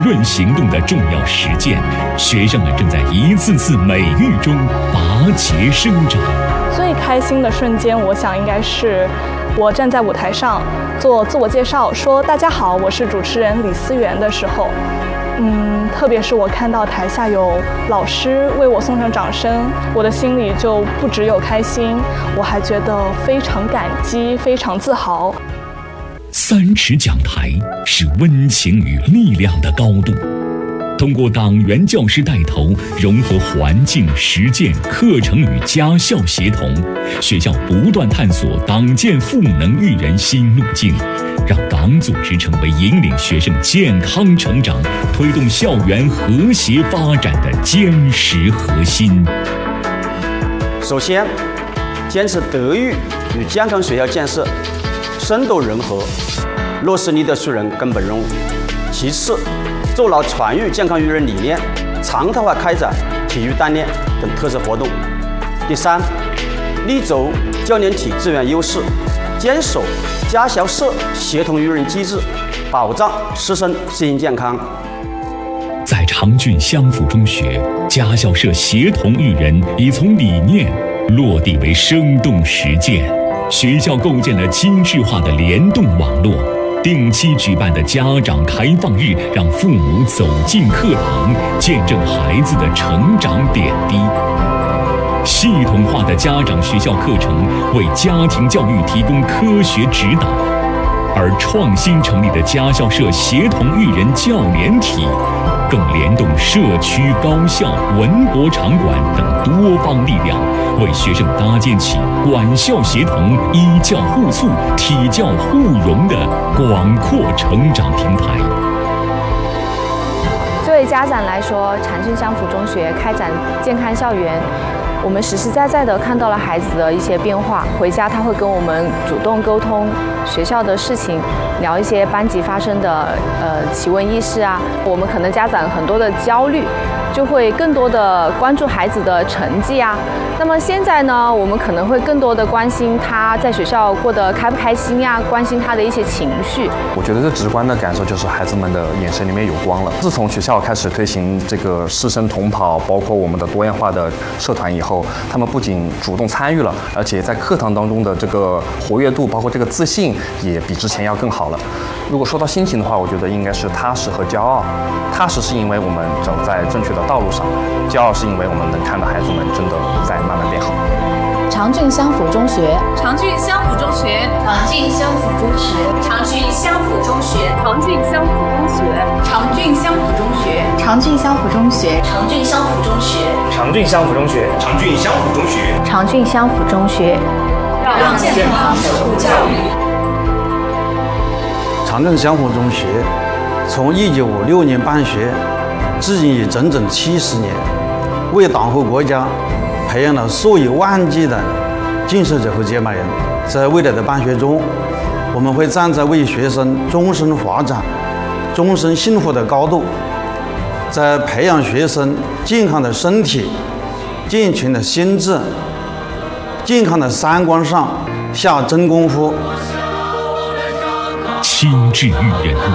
论行动的重要实践，学生们正在一次次美育中拔节生长。 最开心的瞬间，我想应该是我站在舞台上做自我介绍，说大家好，我是主持人李思源的时候，特别是我看到台下有老师为我送上掌声，我的心里就不只有开心，我还觉得非常感激，非常自豪。 3尺讲台是温情与力量的高度，通过党员教师带头，融合环境、实践、课程与家校协同，学校不断探索党建赋能育人新路径，让党组织成为引领学生健康成长、推动校园和谐发展的坚实核心。 首先，坚持德育与健康学校建设深度融合，落实立德树人根本任务。其次，做牢传育健康育人理念，常态化开展体育锻炼等特色活动。第三，立足教练体资源优势，坚守家校社协同育人机制，保障师生身心健康。 在长郡乡府中学，家校社协同育人已从理念落地为生动实践。学校构建了精致化的联动网络，定期举办的家长开放日，让父母走进课堂，见证孩子的成长点滴。系统化的家长学校课程为家庭教育提供科学指导，而创新成立的家校社协同育人教联体，更联动社区、高校、文博场馆等多方力量，为学生搭建起管校协同、医教互促、体教互融的广阔成长平台。 作为家长来说，长郡乡府中学开展健康校园，我们实实在在地看到了孩子的一些变化。回家他会跟我们主动沟通学校的事情，聊一些班级发生的奇闻异事啊。我们可能家长很多的焦虑，就会更多的关注孩子的成绩啊。那么现在呢，我们可能会更多的关心他在学校过得开不开心呀，关心他的一些情绪。 我觉得最直观的感受就是孩子们的眼神里面有光了。自从学校开始推行这个师生同跑，包括我们的多样化的社团以后，他们不仅主动参与了，而且在课堂当中的这个活跃度，包括这个自信，也比之前要更好了。如果说到心情的话，我觉得应该是踏实和骄傲。踏实是因为我们走在正确的道路上，骄傲是因为我们能看到孩子们真的在慢慢变好。 长郡乡府中学， 长郡乡府中学， 长郡乡府中学， 长郡乡府中学， 长郡乡府中学， 长郡乡府中学， 长郡乡府中学， 长郡乡府中学， 长郡乡府中学， 长郡乡府中学， 长郡乡府中学， 让健康守护教育。 长郡乡府中学从1956年办学，至今已整整70年，为党和国家培养了数以万计的建设者和接班人。在未来的办学中，我们会站在为学生终身发展、终身幸福的高度，在培养学生健康的身体、健全的心智、健康的三观上下真功夫。 亲智育人